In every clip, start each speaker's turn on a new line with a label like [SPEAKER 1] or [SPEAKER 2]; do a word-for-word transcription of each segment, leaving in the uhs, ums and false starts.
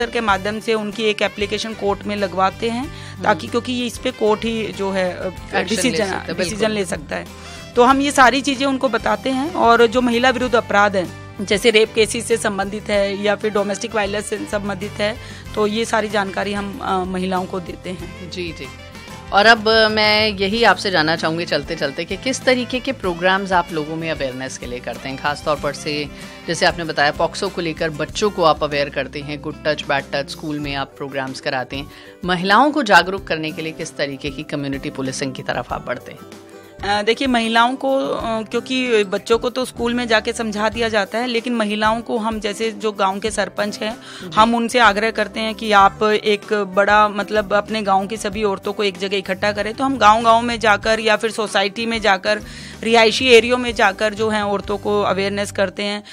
[SPEAKER 1] के माध्यम से उनकी एक एप्लीकेशन कोर्ट में लगवाते हैं, ताकि क्योंकि ये इस पे कोर्ट ही जो है डिसीजन डिसीजन ले सकता है। तो हम ये सारी चीजें उनको बताते हैं। और जो महिला विरुद्ध अपराध है, जैसे रेप केसेस से संबंधित है या फिर डोमेस्टिक वायलेंस से संबंधित है, तो ये सारी जानकारी हम आ, महिलाओं को देते हैं।
[SPEAKER 2] जी जी। और अब मैं यही आपसे जानना चाहूँगी चलते चलते कि किस तरीके के प्रोग्राम्स आप लोगों में अवेयरनेस के लिए करते हैं, खासतौर पर से जैसे आपने बताया पॉक्सो को लेकर बच्चों को आप अवेयर करते हैं, good touch bad touch school में आप प्रोग्राम्स कराते हैं, महिलाओं को जागरूक करने के लिए किस तरीके की कम्युनिटी पुलिसिंग की तरफ आप बढ़ते हैं?
[SPEAKER 1] देखिए, महिलाओं को, क्योंकि बच्चों को तो स्कूल में जाके समझा दिया जाता है, लेकिन महिलाओं को हम जैसे जो गांव के सरपंच हैं, हम उनसे आग्रह करते हैं कि आप एक बड़ा मतलब अपने गांव की सभी औरतों को एक जगह इकट्ठा करें। तो हम गांव गांव में जाकर या फिर सोसाइटी में जाकर, रिहायशी एरियो में जाकर जो है औरतों को अवेयरनेस करते हैं।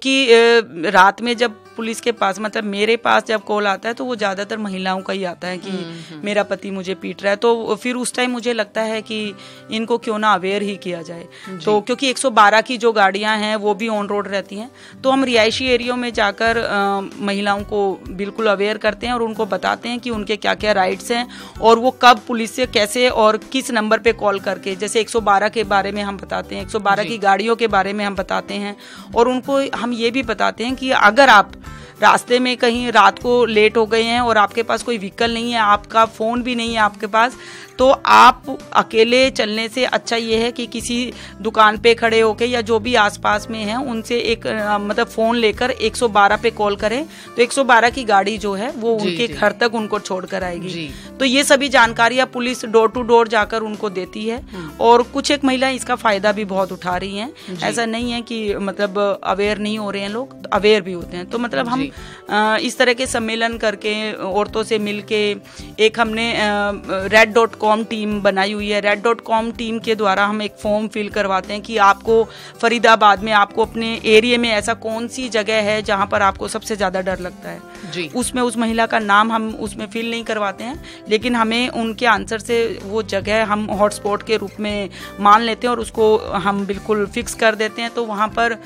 [SPEAKER 1] क्योंकि रात में जब पुलिस के पास, मतलब मेरे पास जब कॉल आता है, तो वो ज्यादातर महिलाओं का ही आता है कि मेरा पति मुझे पीट रहा है। तो फिर उस टाइम मुझे लगता है कि इनको क्यों ना अवेयर ही किया जाए। तो क्योंकि एक सौ बारह की जो गाड़ियां हैं वो भी ऑन रोड रहती हैं, तो हम रिहायशी एरियो में जाकर आ, महिलाओं को बिल्कुल अवेयर करते हैं और उनको बताते हैं कि उनके क्या क्या राइट्स हैं और वो कब पुलिस से कैसे और किस नंबर पे कॉल करके, जैसे एक सौ बारह के बारे में हम बताते हैं, एक सौ बारह की गाड़ियों के बारे में हम बताते हैं। और उनको हम ये भी बताते हैं कि अगर आप रास्ते में कहीं रात को लेट हो गए हैं और आपके पास कोई व्हीकल नहीं है, आपका फोन भी नहीं है आपके पास, तो आप अकेले चलने से अच्छा ये है कि किसी दुकान पे खड़े होके या जो भी आसपास में है उनसे एक आ, मतलब फोन लेकर एक सौ बारह पे कॉल करें, तो एक सौ बारह की गाड़ी जो है वो उनके घर तक उनको छोड़कर आएगी। तो ये सभी जानकारियां पुलिस डोर टू डोर जाकर उनको देती है। और कुछ एक महिलाएं इसका फायदा भी बहुत उठा रही हैं। ऐसा नहीं है कि मतलब अवेयर नहीं हो रहे हैं लोग, अवेयर भी होते हैं। तो मतलब हम आ, इस तरह के सम्मेलन करके औरतों से मिलके एक हमने रेड डॉट कॉम टीम बनाई हुई है। रेड डॉट कॉम टीम के द्वारा हम एक फॉर्म फिल करवाते हैं कि आपको फरीदाबाद में, आपको अपने एरिया में ऐसा कौन सी जगह है जहां पर आपको सबसे ज्यादा डर लगता है जी। उसमें उस महिला का नाम हम उसमें फिल नहीं करवाते हैं, लेकिन हमें उनके आंसर से वो जगह हम हॉटस्पॉट के रूप में मान लेते हैं और उसको हम बिल्कुल फिक्स कर देते हैं। तो वहां पर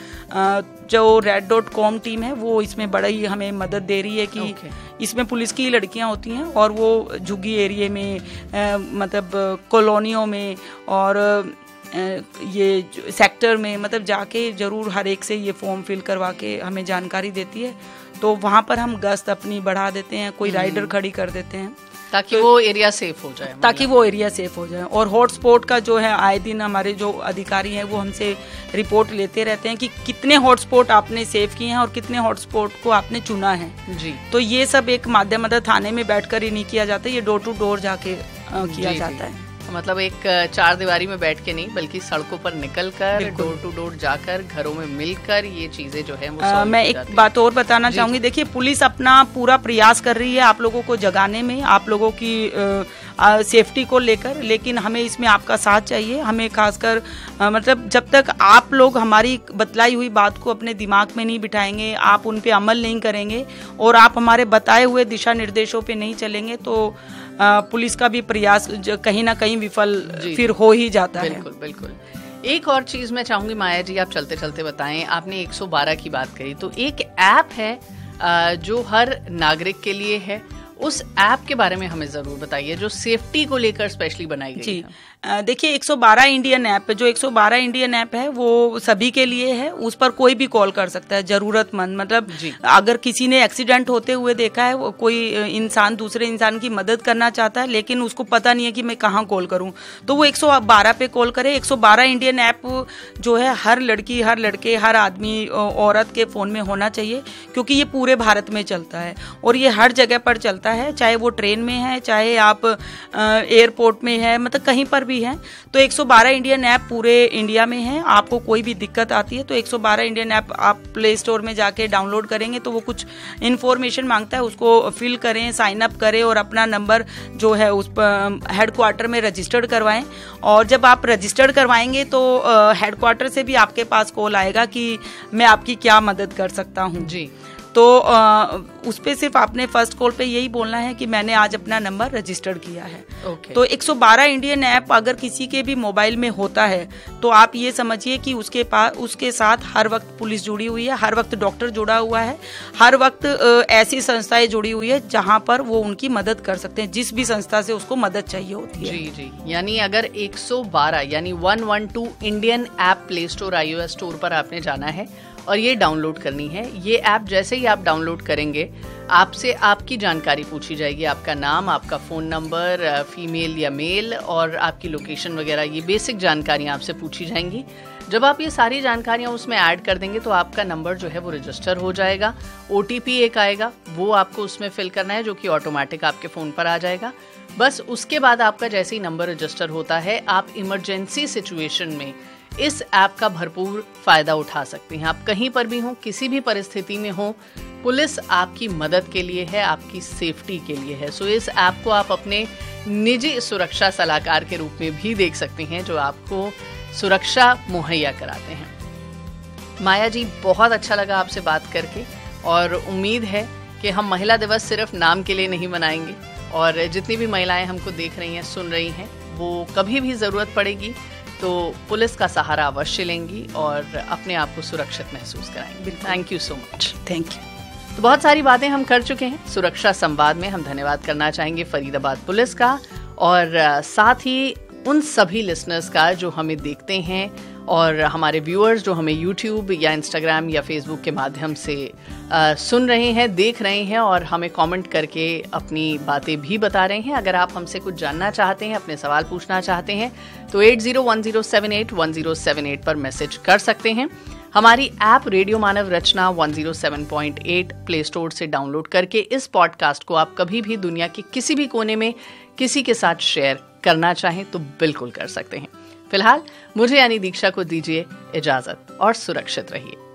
[SPEAKER 1] जो रेड डॉट कॉम टीम है वो इसमें बड़ा ही हमें मदद दे रही है कि okay. इसमें पुलिस की लड़कियां होती हैं और वो झुग्गी एरिया में, आ, मतलब कॉलोनियों में और आ, ये सेक्टर में मतलब जाके जरूर हर एक से ये फॉर्म फिल करवा के हमें जानकारी देती है। तो वहाँ पर हम गश्त अपनी बढ़ा देते हैं, कोई राइडर खड़ी कर देते हैं
[SPEAKER 2] ताकि तो, वो एरिया सेफ हो जाए
[SPEAKER 1] ताकि वो एरिया सेफ हो जाए। और हॉटस्पॉट का जो है आए दिन हमारे जो अधिकारी हैं वो हमसे रिपोर्ट लेते रहते हैं कि कितने हॉटस्पॉट आपने सेव किए हैं और कितने हॉटस्पॉट को आपने चुना है जी। तो ये सब एक माध्यम मतलब थाने में बैठकर ही नहीं किया जाता, ये डोर टू डोर जाके किया जाता है।
[SPEAKER 2] मतलब एक चार दीवारी में बैठ के नहीं, बल्कि सड़कों पर निकलकर, डोर टू डोर जाकर, घरों में मिलकर ये चीजें जो है वो
[SPEAKER 1] आ, मैं एक बात और बताना चाहूंगी। देखिए, पुलिस अपना पूरा प्रयास कर रही है आप लोगों को जगाने में, आप लोगों की आ, आ, सेफ्टी को लेकर, लेकिन हमें इसमें आपका साथ चाहिए। हमें खासकर मतलब जब तक आप लोग हमारी बतलाई हुई बात को अपने दिमाग में नहीं बिठाएंगे, आप उन पे अमल नहीं करेंगे और आप हमारे बताए हुए दिशा निर्देशों पे नहीं चलेंगे, तो आ, पुलिस का भी प्रयास कहीं ना कहीं विफल फिर हो ही जाता है।
[SPEAKER 2] बिल्कुल बिल्कुल। एक और चीज मैं चाहूंगी माया जी, आप चलते चलते बताएं, आपने एक सौ बारह की बात करी, तो एक ऐप है जो हर नागरिक के लिए है, उस ऐप के बारे में हमें जरूर बताइए जो सेफ्टी को लेकर स्पेशली बनाई गई है।
[SPEAKER 1] देखिए, एक सौ बारह इंडियन ऐप, जो एक सौ बारह इंडियन ऐप है वो सभी के लिए है। उस पर कोई भी कॉल कर सकता है, जरूरतमंद, मतलब अगर किसी ने एक्सीडेंट होते हुए देखा है, कोई इंसान दूसरे इंसान की मदद करना चाहता है लेकिन उसको पता नहीं है कि मैं कहाँ कॉल करूं, तो वो एक सौ बारह पे कॉल करे। एक सौ बारह इंडियन ऐप जो है हर लड़की, हर लड़के, हर आदमी, औरत के फोन में होना चाहिए, क्योंकि ये पूरे भारत में चलता है और ये हर जगह पर चलता है, चाहे वो ट्रेन में है, चाहे आप एयरपोर्ट में है, मतलब कहीं पर भी है। तो एक सौ बारह इंडियन ऐप पूरे इंडिया में है। आपको कोई भी दिक्कत आती है तो एक सौ बारह इंडियन ऐप आप प्ले स्टोर में जाके डाउनलोड करेंगे, तो वो कुछ इन्फॉर्मेशन मांगता है, उसको फिल करें, साइन अप करें और अपना नंबर जो है उस पर हेडक्वार्टर में रजिस्टर्ड करवाएं। और जब आप रजिस्टर्ड करवाएंगे तो हेडक्वार्टर से भी आपके पास कॉल आएगा कि मैं आपकी क्या मदद कर सकता हूँ
[SPEAKER 2] जी।
[SPEAKER 1] तो आ, उस पे सिर्फ आपने फर्स्ट कॉल पे यही बोलना है कि मैंने आज अपना नंबर रजिस्टर्ड किया है।
[SPEAKER 2] okay.
[SPEAKER 1] तो एक सौ बारह इंडियन ऐप अगर किसी के भी मोबाइल में होता है तो आप ये समझिए कि उसके पास उसके साथ हर वक्त पुलिस जुड़ी हुई है, हर वक्त डॉक्टर जुड़ा हुआ है, हर वक्त ऐसी संस्थाएं जुड़ी हुई है जहां पर वो उनकी मदद कर सकते हैं, जिस भी संस्था से उसको मदद चाहिए होती है।
[SPEAKER 2] जी जी, यानी अगर एक सौ बारह यानी एक सौ बारह Indian app play store iOS store पर आपने जाना है और ये डाउनलोड करनी है। ये ऐप जैसे ही आप डाउनलोड करेंगे आपसे आपकी जानकारी पूछी जाएगी, आपका नाम, आपका फ़ोन नंबर, फीमेल या मेल, और आपकी लोकेशन वगैरह, ये बेसिक जानकारियाँ आपसे पूछी जाएंगी। जब आप ये सारी जानकारियाँ उसमें ऐड कर देंगे तो आपका नंबर जो है वो रजिस्टर हो जाएगा। ओटीपी एक आएगा, वो आपको उसमें फिल करना है, जो कि ऑटोमेटिक आपके फ़ोन पर आ जाएगा। बस उसके बाद आपका जैसे ही नंबर रजिस्टर होता है, आप इमरजेंसी सिचुएशन में इस ऐप का भरपूर फायदा उठा सकते हैं। आप कहीं पर भी हों, किसी भी परिस्थिति में हों, पुलिस आपकी मदद के लिए है, आपकी सेफ्टी के लिए है। सो इस ऐप को आप अपने निजी सुरक्षा सलाहकार के रूप में भी देख सकते हैं, जो आपको सुरक्षा मुहैया कराते हैं। माया जी, बहुत अच्छा लगा आपसे बात करके, और उम्मीद है कि हम महिला दिवस सिर्फ नाम के लिए नहीं मनाएंगे, और जितनी भी महिलाएं हमको देख रही हैं, सुन रही हैं, वो कभी भी ज़रूरत पड़ेगी तो पुलिस का सहारा अवश्य लेंगी और अपने आप को सुरक्षित महसूस कराएंगी। Thank you so much.
[SPEAKER 1] Thank you.
[SPEAKER 2] तो बहुत सारी बातें हम कर चुके हैं सुरक्षा संवाद में। हम धन्यवाद करना चाहेंगे फरीदाबाद पुलिस का, और साथ ही उन सभी लिसनर्स का जो हमें देखते हैं, और हमारे व्यूअर्स जो हमें यूट्यूब या इंस्टाग्राम या फेसबुक के माध्यम से आ, सुन रहे हैं, देख रहे हैं, और हमें कमेंट करके अपनी बातें भी बता रहे हैं। अगर आप हमसे कुछ जानना चाहते हैं, अपने सवाल पूछना चाहते हैं, तो eight zero one zero seven eight one zero seven eight पर मैसेज कर सकते हैं। हमारी ऐप रेडियो मानव रचना एक सौ सात पॉइंट आठ प्ले स्टोर से डाउनलोड करके इस पॉडकास्ट को आप कभी भी दुनिया के किसी भी कोने में किसी के साथ शेयर करना चाहें तो बिल्कुल कर सकते हैं। फिलहाल मुझे यानी दीक्षा को दीजिए इजाजत, और सुरक्षित रहिए।